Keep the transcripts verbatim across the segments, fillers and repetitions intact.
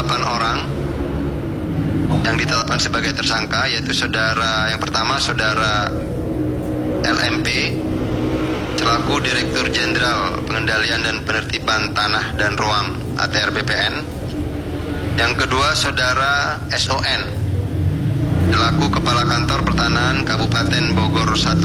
delapan orang yang ditetapkan sebagai tersangka, yaitu saudara yang pertama saudara L M P selaku Direktur Jenderal Pengendalian dan Penertiban Tanah dan Ruang A T R B P N. Yang kedua saudara S O N selaku Kepala Kantor Pertanahan Kabupaten Bogor satu.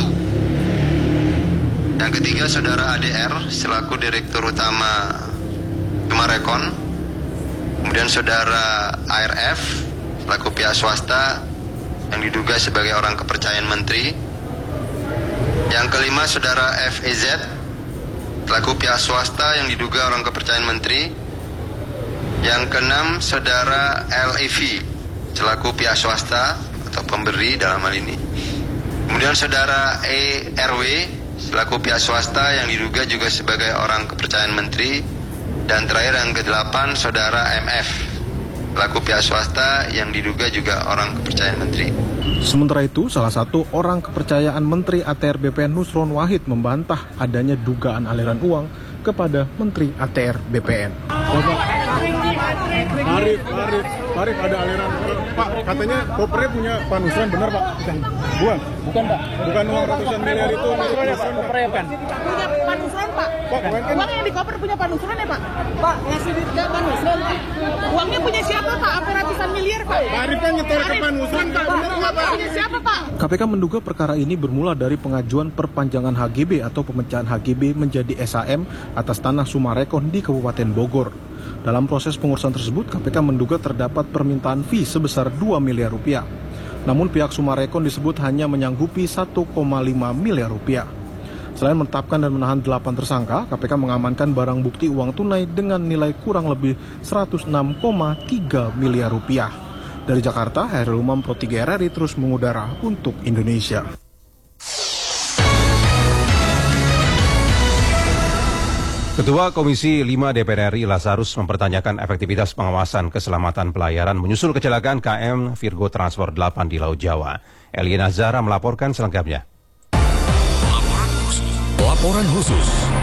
Yang ketiga saudara A D R selaku Direktur Utama Sumarekon. Kemudian saudara A R F selaku pihak swasta yang diduga sebagai orang kepercayaan menteri. Yang kelima saudara F E Z selaku pihak swasta yang diduga orang kepercayaan menteri. Yang keenam saudara L E V selaku pihak swasta atau pemberi dalam hal ini. Kemudian saudara E R W selaku pihak swasta yang diduga juga sebagai orang kepercayaan menteri. Dan terakhir yang kedelapan saudara M F selaku pihak swasta yang diduga juga orang kepercayaan menteri. Sementara itu, salah satu orang kepercayaan Menteri A T R B P N Nusron Wahid membantah adanya dugaan aliran uang kepada Menteri A T R B P N. Bapak, Arif, Arif, Arif ada aliran. Pak, katanya kopernya punya Pak Nusron, benar Pak? Bukan. Bukan? Bukan Pak. Bukan uang ratusan miliar itu. Nusron, kopernya kan? Punya Pak Nusron Pak. Pak, bukan kan? Uang yang di koper punya Pak Nusron ya Pak? Pak, ngasih duit ke Pak Nusron Pak. Uangnya punya siapa Pak? Apa ratusan miliar Pak? Pak Arif kan nyetor ke Pak Nusron Pak. Benar nggak Pak? Punya siapa Pak? K P K menduga perkara ini bermula dari pengajuan perpanjangan H G B atau pemecahan H G B menjadi S A M atas tanah Sumarekon di Kabupaten Bogor. Dalam proses pengurusan tersebut, K P K menduga terdapat permintaan fee sebesar dua miliar rupiah. Namun pihak Sumarekon disebut hanya menyanggupi satu koma lima miliar rupiah. Selain menetapkan dan menahan delapan tersangka, K P K mengamankan barang bukti uang tunai dengan nilai kurang lebih seratus enam koma tiga miliar rupiah. Dari Jakarta, Hairul Umam Pro tiga R R I terus mengudara untuk Indonesia. Ketua Komisi lima D P R R I Lazarus mempertanyakan efektivitas pengawasan keselamatan pelayaran menyusul kecelakaan K M Virgo Transport delapan di Laut Jawa. Elia Nazara melaporkan selengkapnya. Laporan khusus. Laporan khusus.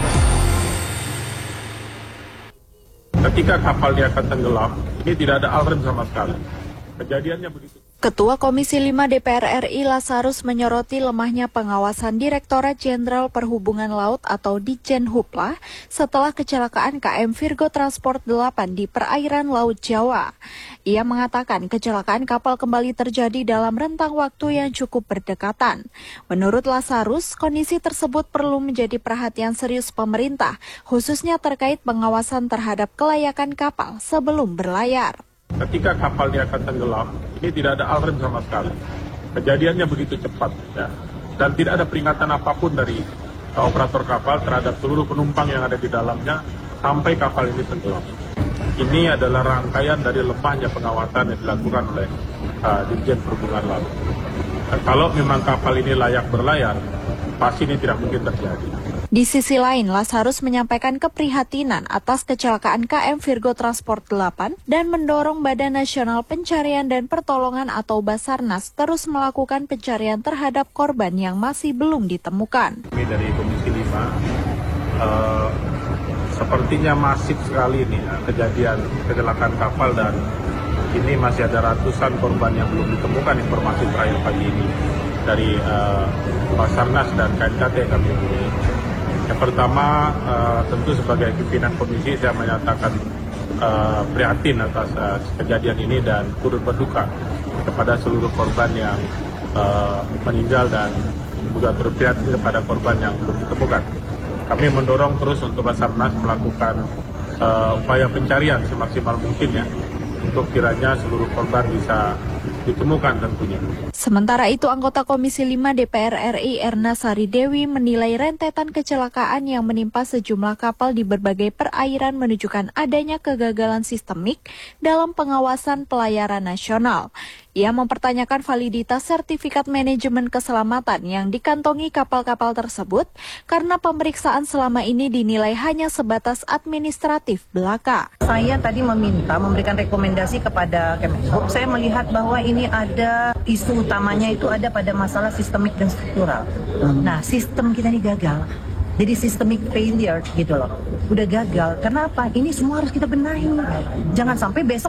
Ketika kapalnya akan tenggelam, ini tidak ada alarm sama sekali. Kejadiannya begitu. Ketua Komisi lima D P R R I Lazarus menyoroti lemahnya pengawasan Direktorat Jenderal Perhubungan Laut atau Ditjenhupla setelah kecelakaan K M Virgo Transport delapan di perairan Laut Jawa. Ia mengatakan kecelakaan kapal kembali terjadi dalam rentang waktu yang cukup berdekatan. Menurut Lazarus, kondisi tersebut perlu menjadi perhatian serius pemerintah, khususnya terkait pengawasan terhadap kelayakan kapal sebelum berlayar. Ketika kapalnya akan tenggelam, ini tidak ada alarm sama sekali. Kejadiannya begitu cepat, ya. Dan tidak ada peringatan apapun dari uh, operator kapal terhadap seluruh penumpang yang ada di dalamnya sampai kapal ini tenggelam. Ini adalah rangkaian dari lemahnya pengawasan yang dilakukan oleh uh, Ditjen Perhubungan Laut. Nah, kalau memang kapal ini layak berlayar, pasti ini tidak mungkin terjadi. Di sisi lain, Lazarus menyampaikan keprihatinan atas kecelakaan K M Virgo Transport delapan dan mendorong Badan Nasional Pencarian dan Pertolongan atau Basarnas terus melakukan pencarian terhadap korban yang masih belum ditemukan. Kami dari Komisi lima, uh, sepertinya masif sekali ini ya, kejadian kecelakaan kapal dan ini masih ada ratusan korban yang belum ditemukan. Informasi terakhir pagi ini dari uh, Basarnas dan K N K T kami punya. Yang pertama, uh, tentu sebagai pimpinan komisi saya menyatakan uh, prihatin atas uh, kejadian ini dan turut berduka kepada seluruh korban yang uh, meninggal dan juga berprihatin kepada korban yang belum ditemukan. Kami mendorong terus untuk Basarnas melakukan uh, upaya pencarian semaksimal mungkin ya, untuk kiranya seluruh korban bisa ditemukan tentunya. Sementara itu, anggota Komisi lima D P R R I Erna Sari Dewi menilai rentetan kecelakaan yang menimpa sejumlah kapal di berbagai perairan menunjukkan adanya kegagalan sistemik dalam pengawasan pelayaran nasional. Ia mempertanyakan validitas sertifikat manajemen keselamatan yang dikantongi kapal-kapal tersebut karena pemeriksaan selama ini dinilai hanya sebatas administratif belaka. Saya tadi meminta memberikan rekomendasi kepada Kemenhub. Saya melihat bahwa ini ada isu utamanya itu ada pada masalah sistemik dan struktural. Nah, sistem kita ini gagal. Jadi systemic failure gitu loh. Udah gagal. Kenapa? Ini semua harus kita benahi. Jangan sampai besok